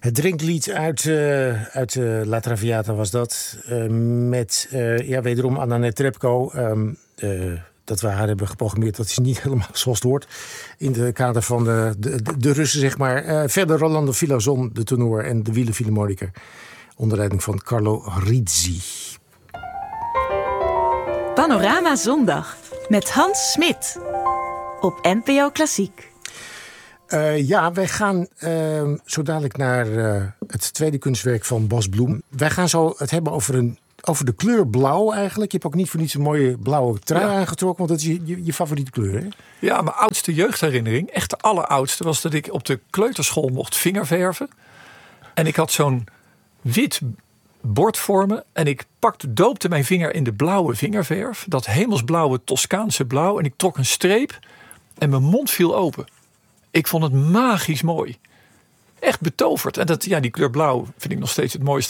Het drinklied uit La Traviata was dat. Met wederom Anna Netrebko. Dat we haar hebben geprogrammeerd. Dat is niet helemaal zoals het hoort. In de kader van de Russen, zeg maar. Verder Rolando Villazon, de tenor. En de wielenfilharmoniker. Onder leiding van Carlo Rizzi. Panorama Zondag. Met Hans Smit. Op NPO Klassiek. Wij gaan zo dadelijk naar het tweede kunstwerk van Bas Bloem. Wij gaan zo het hebben over de kleur blauw eigenlijk. Je hebt ook niet voor niets een mooie blauwe trui aangetrokken. Want dat is je favoriete kleur, hè? Ja, mijn oudste jeugdherinnering, echt de alleroudste, was dat ik op de kleuterschool mocht vingerverven. En ik had zo'n wit bord voor me. En ik doopte mijn vinger in de blauwe vingerverf. Dat hemelsblauwe Toscaanse blauw. En ik trok een streep en mijn mond viel open. Ik vond het magisch mooi. Echt betoverd. En die kleur blauw vind ik nog steeds het mooiste